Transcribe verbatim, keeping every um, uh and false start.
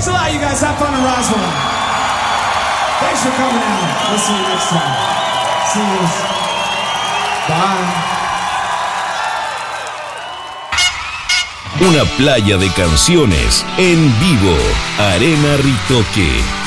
Thanks a lot, you guys. Have fun in Roswell. Thanks for coming out. We'll see you next time. See you. Bye. Una playa de canciones en vivo. Arena Ritoque.